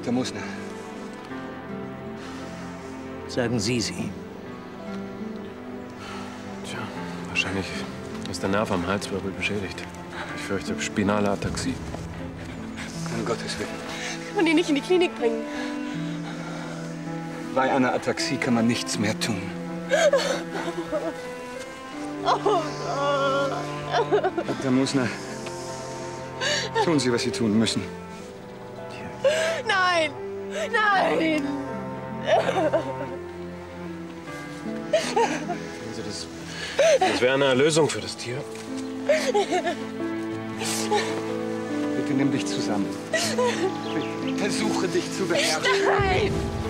Dr. Musner. Sagen Sie sie. Tja, wahrscheinlich ist der Nerv am Halswirbel beschädigt. Ich fürchte spinale Ataxie. Um Gottes Willen. Kann man ihn nicht in die Klinik bringen? Bei einer Ataxie kann man nichts mehr tun. Dr. Musner, tun Sie, was Sie tun müssen. Nein! Nein! Das wäre eine Erlösung für das Tier. Bitte nimm dich zusammen. Versuche dich zu beherrschen. Nein!